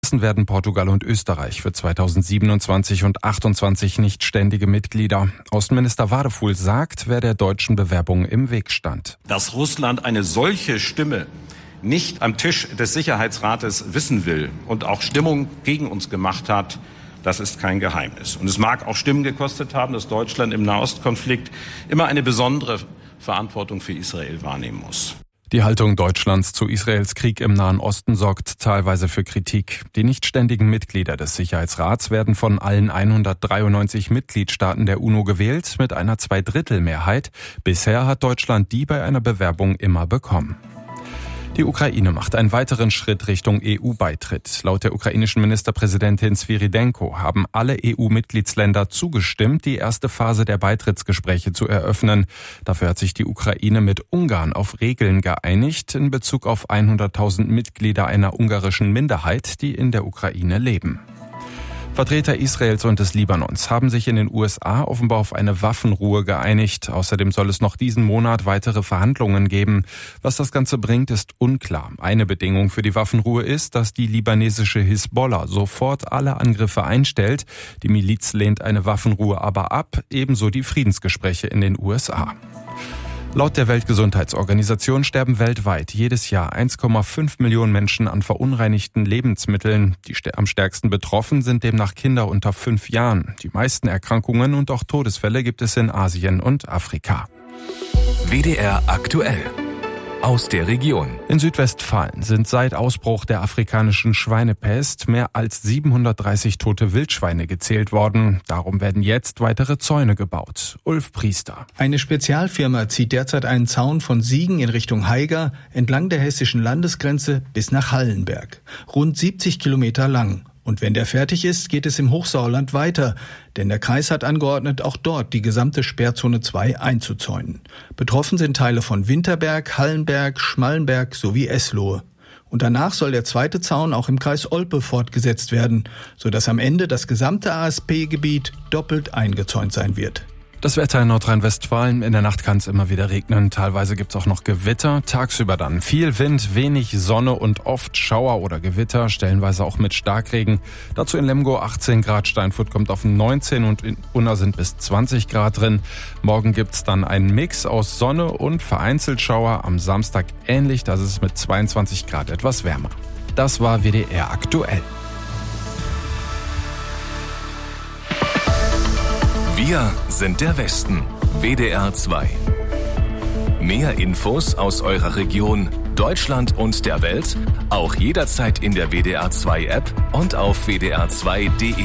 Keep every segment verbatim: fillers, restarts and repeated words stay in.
Werden Portugal und Österreich für zweitausendsiebenundzwanzig und achtundzwanzig nicht ständige Mitglieder. Außenminister Wadefuhl sagt, wer der deutschen Bewerbung im Weg stand. Dass Russland eine solche Stimme nicht am Tisch des Sicherheitsrates wissen will und auch Stimmung gegen uns gemacht hat, das ist kein Geheimnis. Und es mag auch Stimmen gekostet haben, dass Deutschland im Nahostkonflikt immer eine besondere Verantwortung für Israel wahrnehmen muss. Die Haltung Deutschlands zu Israels Krieg im Nahen Osten sorgt teilweise für Kritik. Die nicht ständigen Mitglieder des Sicherheitsrats werden von allen hundertdreiundneunzig Mitgliedstaaten der UNO gewählt mit einer Zweidrittelmehrheit. Bisher hat Deutschland die bei einer Bewerbung immer bekommen. Die Ukraine macht einen weiteren Schritt Richtung E U-Beitritt. Laut der ukrainischen Ministerpräsidentin Svyrydenko haben alle E U-Mitgliedsländer zugestimmt, die erste Phase der Beitrittsgespräche zu eröffnen. Dafür hat sich die Ukraine mit Ungarn auf Regeln geeinigt in Bezug auf hunderttausend Mitglieder einer ungarischen Minderheit, die in der Ukraine leben. Vertreter Israels und des Libanons haben sich in den U S A offenbar auf eine Waffenruhe geeinigt. Außerdem soll es noch diesen Monat weitere Verhandlungen geben. Was das Ganze bringt, ist unklar. Eine Bedingung für die Waffenruhe ist, dass die libanesische Hisbollah sofort alle Angriffe einstellt. Die Miliz lehnt eine Waffenruhe aber ab, ebenso die Friedensgespräche in den U S A. Laut der Weltgesundheitsorganisation sterben weltweit jedes Jahr eins Komma fünf Millionen Menschen an verunreinigten Lebensmitteln. Die am stärksten betroffen sind demnach Kinder unter fünf Jahren. Die meisten Erkrankungen und auch Todesfälle gibt es in Asien und Afrika. W D R aktuell. Aus der Region. In Südwestfalen sind seit Ausbruch der afrikanischen Schweinepest mehr als siebenhundertdreißig tote Wildschweine gezählt worden. Darum werden jetzt weitere Zäune gebaut. Ulf Priester. Eine Spezialfirma zieht derzeit einen Zaun von Siegen in Richtung Haiger entlang der hessischen Landesgrenze bis nach Hallenberg. Rund siebzig Kilometer lang. Und wenn der fertig ist, geht es im Hochsauerland weiter, denn der Kreis hat angeordnet, auch dort die gesamte Sperrzone zwei einzuzäunen. Betroffen sind Teile von Winterberg, Hallenberg, Schmallenberg sowie Eslohe. Und danach soll der zweite Zaun auch im Kreis Olpe fortgesetzt werden, sodass am Ende das gesamte A S P-Gebiet doppelt eingezäunt sein wird. Das Wetter in Nordrhein-Westfalen. In der Nacht kann es immer wieder regnen. Teilweise gibt es auch noch Gewitter. Tagsüber dann viel Wind, wenig Sonne und oft Schauer oder Gewitter. Stellenweise auch mit Starkregen. Dazu in Lemgo achtzehn Grad. Steinfurt kommt auf neunzehn und in Unna sind bis zwanzig Grad drin. Morgen gibt es dann einen Mix aus Sonne und vereinzelt Schauer. Am Samstag ähnlich. Das ist mit zweiundzwanzig Grad etwas wärmer. Das war W D R aktuell. Wir sind der Westen. W D R zwei. Mehr Infos aus eurer Region, Deutschland und der Welt, auch jederzeit in der W D R zwei App und auf w d r zwei punkt d e.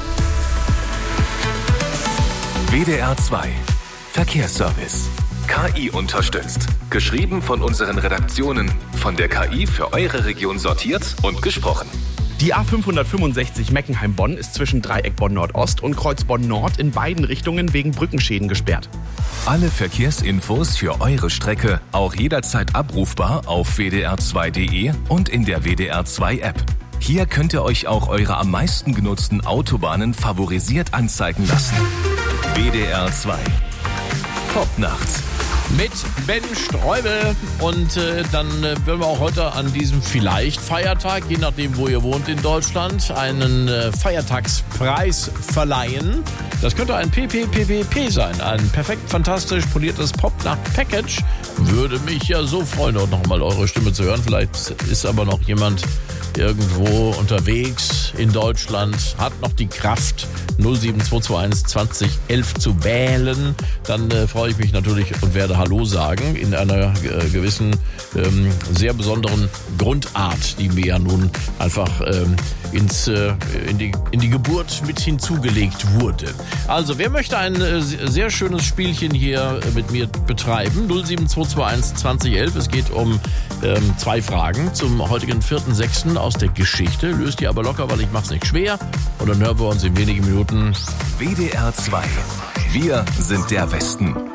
W D R zwei. Verkehrsservice. K I unterstützt. Geschrieben von unseren Redaktionen. Von der K I für eure Region sortiert und gesprochen. Die A fünfhundertfünfundsechzig Meckenheim-Bonn ist zwischen Dreieck Bonn-Nordost und Kreuz Bonn-Nord in beiden Richtungen wegen Brückenschäden gesperrt. Alle Verkehrsinfos für eure Strecke auch jederzeit abrufbar auf w d r zwei punkt d e und in der W D R zwei App. Hier könnt ihr euch auch eure am meisten genutzten Autobahnen favorisiert anzeigen lassen. W D R zwei. Popnacht. Mit Ben Streubel und äh, dann äh, werden wir auch heute an diesem vielleicht Feiertag, je nachdem wo ihr wohnt in Deutschland, einen äh, Feiertagspreis verleihen. Das könnte ein P P P P P sein, ein perfekt fantastisch poliertes Popnacht-Package. Würde mich ja so freuen, dort nochmal eure Stimme zu hören. Vielleicht ist aber noch jemand irgendwo unterwegs in Deutschland, hat noch die Kraft, null sieben zwei zwei eins zwanzig elf zu wählen. Dann äh, freue ich mich natürlich und werde Hallo sagen in einer äh, gewissen, ähm, sehr besonderen Grundart, die mir ja nun einfach ähm, ins, äh, in, die, in die Geburt mit hinzugelegt wurde. Also, wer möchte ein äh, sehr schönes Spielchen hier äh, mit mir betreiben? null sieben zwei zwei eins zwanzig elf. Es geht um ähm, zwei Fragen zum heutigen vierten sechsten aus der Geschichte. Löst die aber locker, weil ich mach's nicht schwer. Und dann hören wir uns in wenigen Minuten. W D R zwei. Wir sind der Westen.